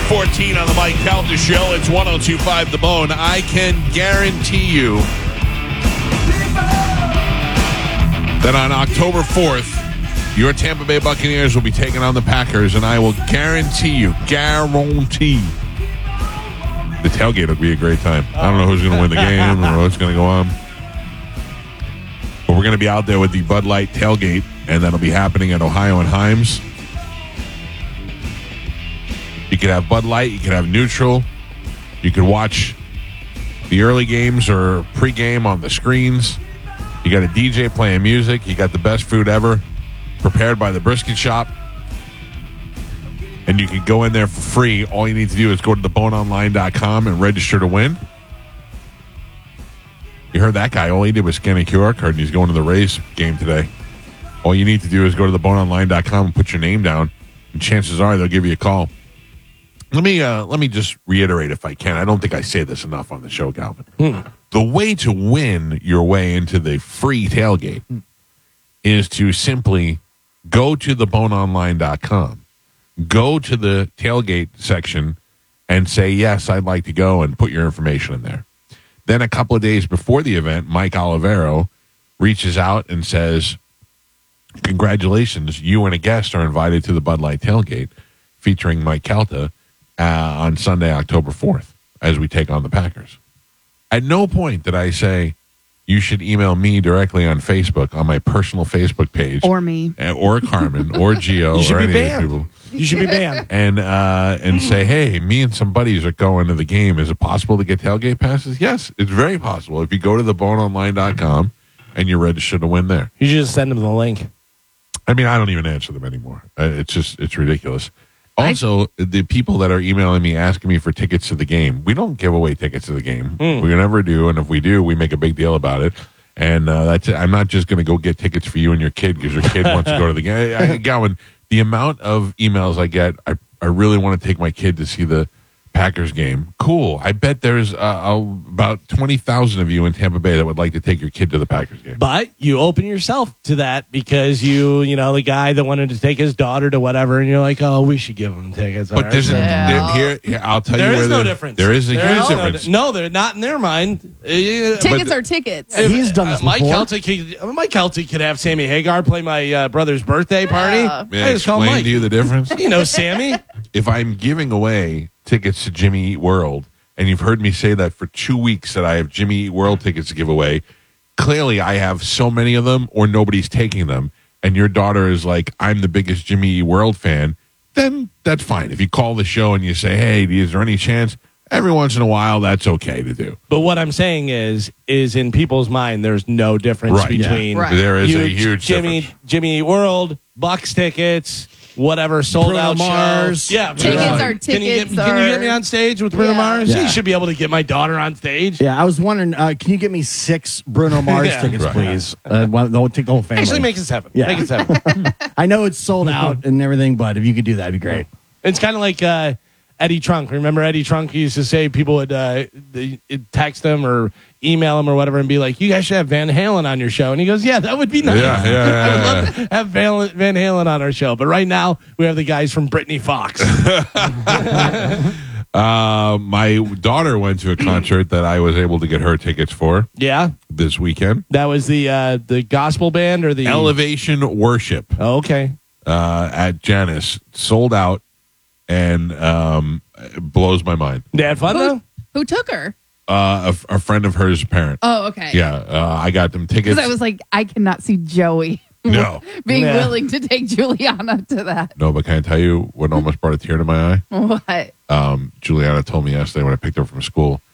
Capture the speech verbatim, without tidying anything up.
fourteen on the Mike Calta Show. It's one oh two point five The Bone. I can guarantee you that on October fourth, your Tampa Bay Buccaneers will be taking on the Packers, and I will guarantee you, guarantee, the tailgate will be a great time. I don't know who's going to win the game or what's going to go on. But we're going to be out there with the Bud Light tailgate, and that'll be happening at Ohio and Himes. You could have Bud Light, you could have neutral. You could watch the early games or pregame on the screens. You got a D J playing music. You got the best food ever, prepared by the Brisket Shop. And you can go in there for free. All you need to do is go to the bone online dot com and register to win. You heard that guy. All he did was scan a Q R code, and he's going to the Rays game today. All you need to do is go to the bone online dot com and put your name down, and chances are they'll give you a call. Let me uh, let me just reiterate if I can. I don't think I say this enough on the show, Galvin. Hmm. The way to win your way into the free tailgate hmm. is to simply go to the bone online dot com, go to the tailgate section, and say, yes, I'd like to go, and put your information in there. Then a couple of days before the event, Mike Olivero reaches out and says, congratulations, you and a guest are invited to the Bud Light tailgate featuring Mike Calta uh, on Sunday, October fourth, as we take on the Packers. At no point did I say, you should email me directly on Facebook, on my personal Facebook page. Or me. Or Carmen, or Gio, you should or be any banned. of these people. You should be banned. And uh, and say, hey, me and some buddies are going to the game. Is it possible to get tailgate passes? Yes, it's very possible. If you go to the bone online dot com and you're registered to win there. You should just send them the link. I mean, I don't even answer them anymore. Uh, It's just, it's ridiculous. Also, I, the people that are emailing me asking me for tickets to the game, we don't give away tickets to the game. Mm. We never do. And if we do, we make a big deal about it. And uh, that's it. I'm not just going to go get tickets for you and your kid because your kid wants to go to the game. I, I, Gowan, the amount of emails I get, I, I really want to take my kid to see the Packers game. Cool. I bet there's uh, about twenty thousand of you in Tampa Bay that would like to take your kid to the Packers game. But you open yourself to that because you, you know, the guy that wanted to take his daughter to whatever, and you're like, oh, we should give him tickets. But there's yeah. a, here, here, I'll tell there you where is no the, difference. There is a there huge is difference. No, no, they're not in their mind. Tickets but, are tickets. If, He's done this uh, Mike before. Celtic, could, Mike Celtic could have Sammy Hagar play my uh, brother's birthday party. Yeah. May I I just call explain Mike. to you the difference? You know, Sammy. If I'm giving away tickets to Jimmy Eat World, and you've heard me say that for two weeks that I have Jimmy Eat World tickets to give away, clearly I have so many of them or nobody's taking them, and your daughter is like, I'm the biggest Jimmy Eat World fan, then that's fine. If you call the show and you say, hey, is there any chance? Every once in a while, that's okay to do. But what I'm saying is, is in people's mind, there's no difference Right. between Yeah. Right. There is a huge huge Jimmy difference. Jimmy Eat World, Bucks tickets, whatever sold Bruno out Mars. show. Yeah, Tickets Bruno. are Can you, get, tickets can you get are- me on stage with Bruno Yeah. Mars? Yeah. You should be able to get my daughter on stage. Yeah, I was wondering, uh, can you get me six Bruno Mars Yeah. tickets, Right. please? Uh, one, don't take the whole family. Actually, make it seven. Yeah. Make it seven. I know it's sold out and everything, but if you could do that, it'd be great. It's kind of like uh, Eddie Trunk. Remember Eddie Trunk? He used to say people would uh, they, text him or email him or whatever and be like, you guys should have Van Halen on your show. And he goes, yeah, that would be nice. Yeah, yeah, yeah, I would yeah. love to have Van, Van Halen on our show. But right now, we have the guys from Britney Fox. Uh, my daughter went to a concert that I was able to get her tickets for Yeah, this weekend. that was the uh, the gospel band or the Elevation Worship Oh, okay. uh, at Janice. Sold out, and um, it blows my mind. They had fun Who, though. who took her? Uh, a, a friend of hers' parent. Oh, okay. Yeah, uh, I got them tickets. Because I was like, I cannot see Joey no, being Yeah. willing to take Juliana to that. no, but can I tell you what almost brought a tear to my eye? What? Um, Juliana told me yesterday when I picked her up from school,